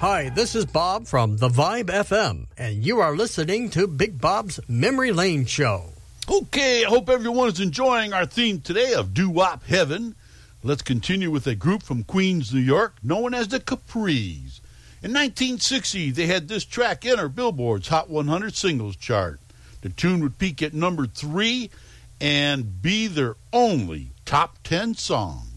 Hi, this is Bob from The Vibe FM, and you are listening to Big Bob's Memory Lane Show. Okay, I hope everyone is enjoying our theme today of doo-wop heaven. Let's continue with a group from Queens, New York, known as the Capris. In 1960, they had this track enter Billboard's Hot 100 Singles Chart. The tune would peak at number 3 and be their only top 10 song.